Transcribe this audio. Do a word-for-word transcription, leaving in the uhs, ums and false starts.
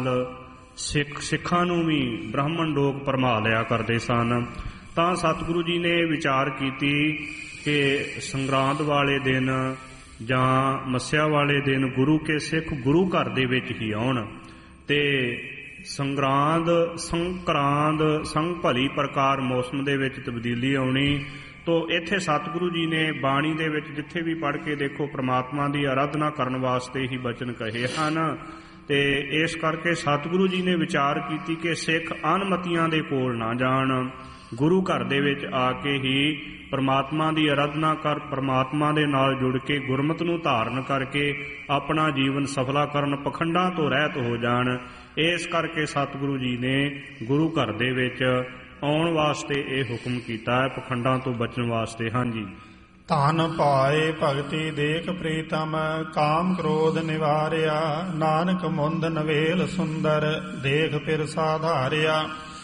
ਸਿੱਖ ਸਿੱਖਾਂ ਨੂੰ ਵੀ ਬ੍ਰਾਹਮਣ ਲੋਕ ਭਰਮਾ ਲਿਆ ਕਰਦੇ ਸਨ। ਤਾਂ ਸਤਿਗੁਰੂ ਜੀ ਨੇ ਵਿਚਾਰ ਕੀਤੀ ਕਿ ਸੰਗਰਾਂਦ ਵਾਲੇ ਦਿਨ ਜਾਂ ਮੱਸਿਆ ਵਾਲੇ ਦਿਨ ਗੁਰੂ ਕੇ ਸਿੱਖ ਗੁਰੂ ਘਰ ਦੇ ਵਿੱਚ ਹੀ ਆਉਣ। ਤੇ ਸੰਗਰਾਂਦ ਸੰਕਰਾਂਦ ਸੰਗ ਭਲੀ ਪ੍ਰਕਾਰ ਮੌਸਮ ਦੇ ਵਿੱਚ ਤਬਦੀਲੀ ਆਉਣੀ। ਤੋ ਇੱਥੇ ਸਤਿਗੁਰੂ ਜੀ ਨੇ ਬਾਣੀ ਦੇ ਵਿੱਚ ਜਿੱਥੇ ਵੀ ਪੜ੍ਹ ਕੇ ਦੇਖੋ ਪ੍ਰਮਾਤਮਾ ਦੀ ਆਰਾਧਨਾ ਕਰਨ ਵਾਸਤੇ ਹੀ ਬਚਨ ਕਹੇ ਹਨ। ਤੇ ਇਸ ਕਰਕੇ ਸਤਿਗੁਰੂ ਜੀ ਨੇ ਵਿਚਾਰ ਕੀਤੀ ਕਿ ਸਿੱਖ ਅਨਮਤੀਆਂ ਦੇ ਕੋਲ ਨਾ ਜਾਣ, ਗੁਰੂ ਘਰ ਦੇ ਵਿੱਚ ਆ ਕੇ ਹੀ ਪਰਮਾਤਮਾ ਦੀ ਆਰਾਧਨਾ ਕਰ, ਪਰਮਾਤਮਾ ਦੇ ਨਾਲ ਜੁੜ ਕੇ ਗੁਰਮਤਿ ਨੂੰ ਧਾਰਨ ਕਰਕੇ ਆਪਣਾ ਜੀਵਨ ਸਫਲਾ ਕਰਨ, ਪਖੰਡਾਂ ਤੋਂ ਰਹਿਤ ਹੋ ਜਾਣ। ਇਸ ਕਰਕੇ ਸਤਿਗੁਰੂ ਜੀ ਨੇ ਗੁਰੂ ਘਰ ਦੇ ਵਿੱਚ ਆਉਣ ਵਾਸਤੇ ਇਹ ਹੁਕਮ ਕੀਤਾ ਹੈ, ਪਖੰਡਾਂ ਤੋਂ ਬਚਣ ਵਾਸਤੇ। ਹਾਂਜੀ। ਧਨ ਪਾਏ ਭਗਤੀ ਦੇਖ ਪ੍ਰੀਤਮ, ਕਾਮ ਕ੍ਰੋਧ ਨਿਵਾਰਿਆ, ਨਾਨਕ ਮੁੰਦ ਨਵੇਲ ਸੁੰਦਰ, ਦੇਖ ਫਿਰ ਸਾਧਾਰਿਆ।